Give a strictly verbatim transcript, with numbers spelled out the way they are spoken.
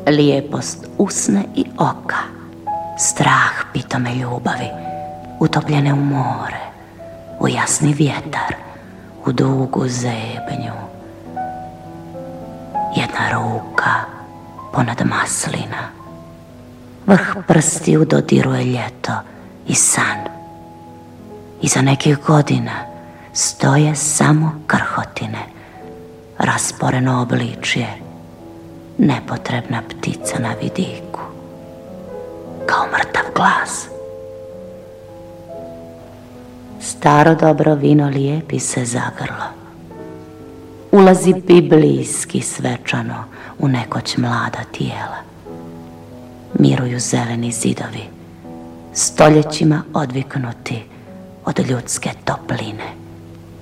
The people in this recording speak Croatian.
lijepost usne i oka, strah pitome ljubavi, utopljene u more, u jasni vjetar, u dugu zebnju. Jedna ruka ponad maslina, vrh prstiju dodiruje ljeto i san. Iza nekih godina stoje samo krhotine, rasporeno obličje, nepotrebna ptica na vidiku, kao mrtav glas. Staro dobro vino lijepi se zagrlo, ulazi biblijski svečano u nekoć mlada tijela. Miruju zeleni zidovi, stoljećima odviknuti od ljudske topline.